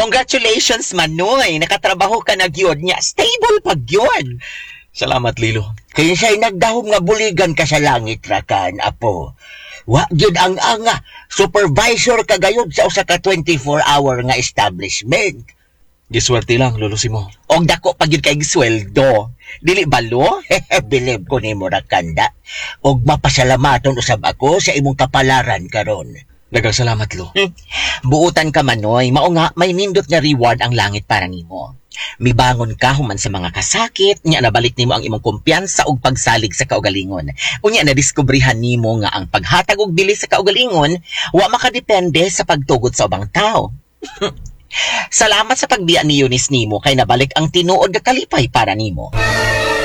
Congratulations, Manoy. Nakatrabaho ka na gyud niya. Stable pag yun. Salamat, Lilo. Kaya siya'y nagdahom nga buligan ka sa langit, Rakan, apo. Wa gyud ang anga. Supervisor ka gayud sa usa ka 24-hour nga establishment. Giswerte lang, Lolo Simo. Og dako pag yun kay sweldo. Dili balo? Bilib ko nimo, Rakanda. Og mapasalamaton usab ako sa imong kapalaran karon. Daghang salamat, Lo. Buutan ka, Manoy. Mao nga, may nindot nga reward ang langit para nimo. Mibangon ka human sa mga kasakit, nya nabalik nimo ang imong kumpiyansa ug pagsalig sa kaugalingon. Unya nadiskubrihan nimo nga ang paghatag og bili sa kaugalingon wa makadepende sa pagtugot sa ubang tao. Salamat sa pagbiya ni Eunice nimo kay nabalik ang tinuod nga kalipay para nimo.